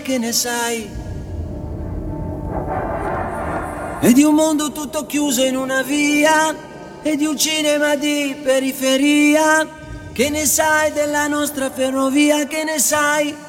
che ne sai? E di un mondo tutto chiuso in una via, e di un cinema di periferia. Che ne sai della nostra ferrovia? Che ne sai?